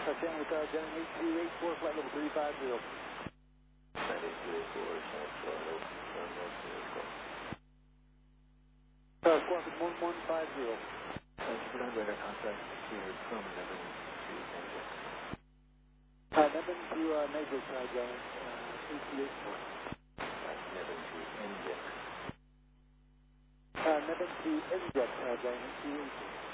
Touchdown with Gen 8284, flight level 350. 8284, Squawk 1150. Superman radar contact to from Nevin to Exit. Nevin to Exit, Gen 8284. Nevin to Inject. Nevin to Inject, Gen 8284.